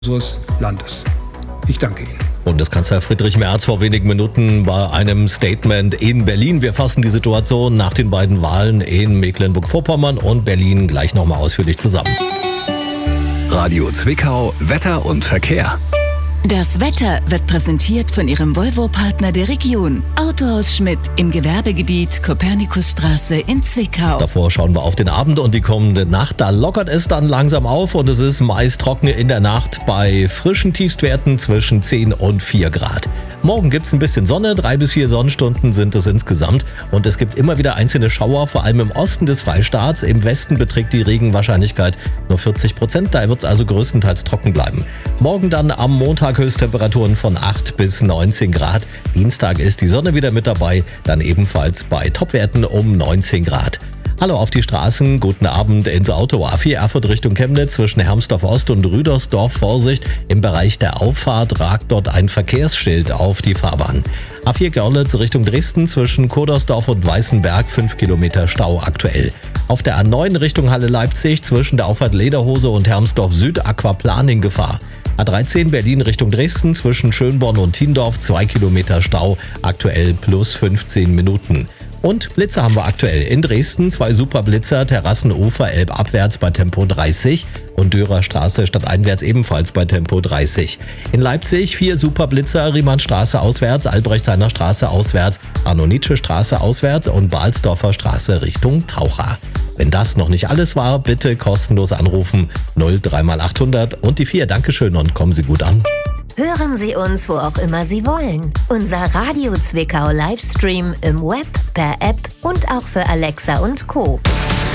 unseres Landes. Ich danke Ihnen. Bundeskanzler Friedrich Merz vor wenigen Minuten bei einem Statement in Berlin. Wir fassen die Situation nach den beiden Wahlen in Mecklenburg-Vorpommern und Berlin gleich nochmal ausführlich zusammen. Radio Zwickau, Wetter und Verkehr. Das Wetter wird präsentiert von Ihrem Volvo-Partner der Region. Autohaus Schmidt im Gewerbegebiet Kopernikusstraße in Zwickau. Davor schauen wir auf den Abend und die kommende Nacht. Da lockert es dann langsam auf und es ist meist trocken in der Nacht bei frischen Tiefstwerten zwischen 10 und 4 Grad. Morgen gibt es ein bisschen Sonne, 3 bis 4 Sonnenstunden sind es insgesamt. Und es gibt immer wieder einzelne Schauer, vor allem im Osten des Freistaats. Im Westen beträgt die Regenwahrscheinlichkeit nur 40%, daher wird es also größtenteils trocken bleiben. Morgen dann am Montag Höchsttemperaturen von 8 bis 19 Grad. Dienstag ist die Sonne wieder mit dabei, dann ebenfalls bei Topwerten um 19 Grad. Hallo auf die Straßen, guten Abend ins Auto. A4 Erfurt Richtung Chemnitz zwischen Hermsdorf Ost und Rüdersdorf. Vorsicht, im Bereich der Auffahrt ragt dort ein Verkehrsschild auf die Fahrbahn. A4 Görlitz Richtung Dresden zwischen Kodersdorf und Weißenberg 5 Kilometer Stau aktuell. Auf der A9 Richtung Halle Leipzig zwischen der Auffahrt Lederhose und Hermsdorf Süd Aquaplaning Gefahr. A13 Berlin Richtung Dresden zwischen Schönborn und Thiendorf 2 Kilometer Stau, aktuell plus 15 Minuten. Und Blitzer haben wir aktuell in Dresden, 2 Superblitzer, Terrassenufer elbabwärts bei Tempo 30 und Dürerstraße stadteinwärts ebenfalls bei Tempo 30. In Leipzig 4 Superblitzer, Riemannstraße auswärts, Albrechtseiner Straße auswärts, Arnonitsche Straße auswärts und Balsdorfer Straße Richtung Taucher. Wenn das noch nicht alles war, bitte kostenlos anrufen 03x800 und die 4. Dankeschön und kommen Sie gut an. Hören Sie uns, wo auch immer Sie wollen. Unser Radio Zwickau Livestream im Web, per App und auch für Alexa und Co.